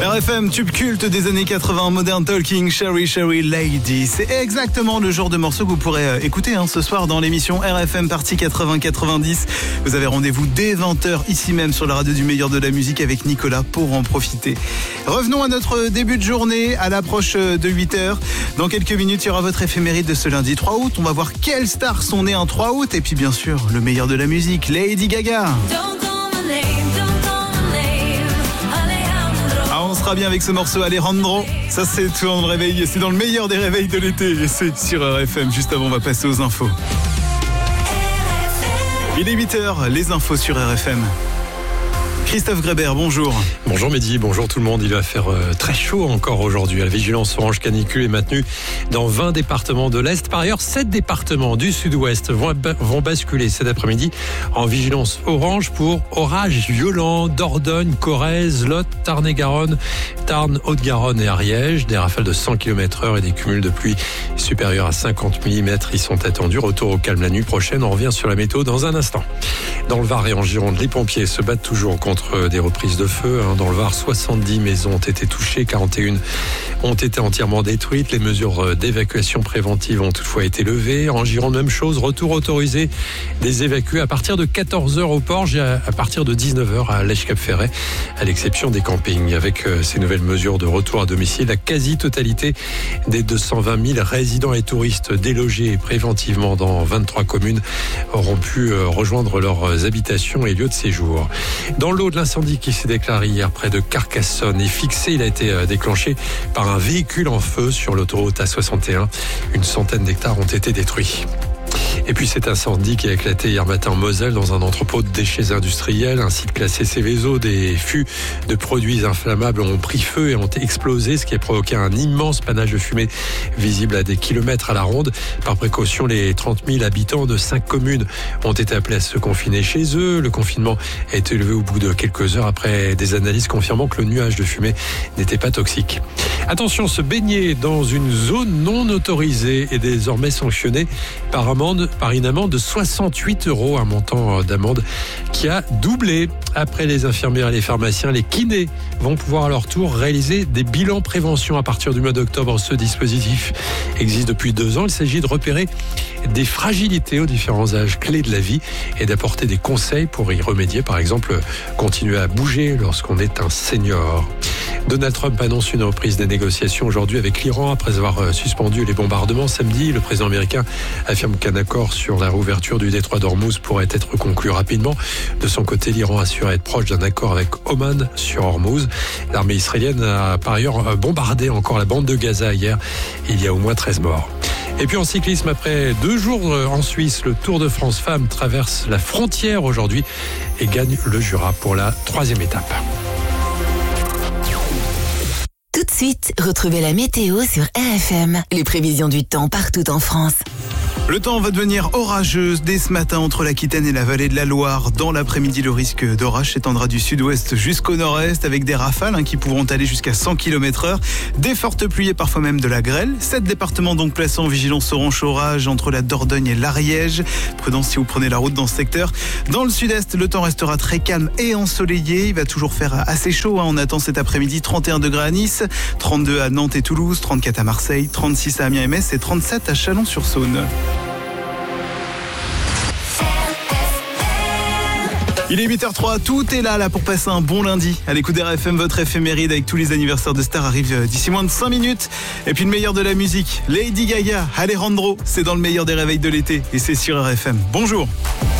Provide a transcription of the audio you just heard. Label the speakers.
Speaker 1: RFM, tube culte des années 80, Modern Talking, Cherry Cherry Lady. C'est exactement le genre de morceau que vous pourrez écouter ce soir dans l'émission RFM Partie 80-90. Vous avez rendez-vous dès 20h ici même sur la radio du meilleur de la musique avec Nicolas pour en profiter. Revenons à notre début de journée à l'approche de 8h. Dans quelques minutes, il y aura votre éphéméride de ce lundi 3 août. On va voir quelles stars sont nées un 3 août. Et puis bien sûr, le meilleur de la musique, Lady Gaga. On sera bien avec ce morceau Alejandro. Ça, c'est tout en réveil. C'est dans le meilleur des réveils de l'été. Et c'est sur RFM. Juste avant, on va passer aux infos. Il est 8h, les infos sur RFM. Christophe Grébert, bonjour.
Speaker 2: Bonjour Mehdi, bonjour tout le monde. Il va faire très chaud encore aujourd'hui. La vigilance orange canicule est maintenue dans 20 départements de l'Est. Par ailleurs, 7 départements du Sud-Ouest vont basculer cet après-midi en vigilance orange pour orages violents. Dordogne, Corrèze, Lot, Tarn-et-Garonne, Tarn, Haute-Garonne et Ariège. Des rafales de 100 km/h et des cumuls de pluie supérieurs à 50 mm y sont attendus. Retour au calme la nuit prochaine. On revient sur la météo dans un instant. Dans le Var et en Gironde, les pompiers se battent toujours contre des reprises de feu. Dans le Var, 70 maisons ont été touchées, 41 ont été entièrement détruites. Les mesures d'évacuation préventive ont toutefois été levées. En Gironde, même chose, retour autorisé des évacués à partir de 14h au Porge et à partir de 19h à Lèche-Cap-Ferret, à l'exception des campings. Avec ces nouvelles mesures de retour à domicile, la quasi-totalité des 220 000 résidents et touristes délogés préventivement dans 23 communes auront pu rejoindre leurs habitations et lieux de séjour. Dans l'eau de l'incendie qui s'est déclaré hier près de Carcassonne est fixé, il a été déclenché par un véhicule en feu sur l'autoroute A61. Une centaine d'hectares ont été détruits. Et puis cet incendie qui a éclaté hier matin en Moselle dans un entrepôt de déchets industriels, un site classé Céveso. Des fûts de produits inflammables ont pris feu et ont explosé, ce qui a provoqué un immense panache de fumée visible à des kilomètres à la ronde. Par précaution, les 30 000 habitants de 5 communes ont été appelés à se confiner chez eux. Le confinement a été levé au bout de quelques heures après des analyses confirmant que le nuage de fumée n'était pas toxique. Attention, se baigner dans une zone non autorisée est désormais sanctionné par une amende de 68 €, un montant d'amende qui a doublé. Après les infirmières et les pharmaciens, les kinés vont pouvoir à leur tour réaliser des bilans prévention à partir du mois d'octobre. Ce dispositif existe depuis 2 ans. Il s'agit de repérer des fragilités aux différents âges clés de la vie et d'apporter des conseils pour y remédier. Par exemple, continuer à bouger lorsqu'on est un senior. Donald Trump annonce une reprise des négociations aujourd'hui avec l'Iran après avoir suspendu les bombardements samedi. Le président américain affirme qu'un accord sur la réouverture du détroit d'Ormuz pourrait être conclu rapidement. De son côté, l'Iran assure être proche d'un accord avec Oman sur Ormuz. L'armée israélienne a par ailleurs bombardé encore la bande de Gaza hier. Il y a au moins 13 morts. Et puis en cyclisme, après 2 jours en Suisse, le Tour de France Femmes traverse la frontière aujourd'hui et gagne le Jura pour la 3e étape.
Speaker 3: Tout de suite, retrouvez la météo sur RFM. Les prévisions du temps partout en France.
Speaker 1: Le temps va devenir orageux dès ce matin entre l'Aquitaine et la vallée de la Loire. Dans l'après-midi, le risque d'orage s'étendra du sud-ouest jusqu'au nord-est avec des rafales qui pourront aller jusqu'à 100 km/h. Des fortes pluies et parfois même de la grêle. 7 départements donc placés en vigilance orange orage entre la Dordogne et l'Ariège. Prudence si vous prenez la route dans ce secteur. Dans le sud-est, le temps restera très calme et ensoleillé. Il va toujours faire assez chaud. On attend cet après-midi 31 degrés à Nice, 32 à Nantes et Toulouse, 34 à Marseille, 36 à Amiens et Metz et 37 à Chalon-sur-Saône. Il est 8h03, tout est là pour passer un bon lundi. À l'écoute d'RFM, votre éphéméride avec tous les anniversaires de stars arrive d'ici moins de 5 minutes. Et puis le meilleur de la musique, Lady Gaga, Alejandro, c'est dans le meilleur des réveils de l'été et c'est sur RFM. Bonjour.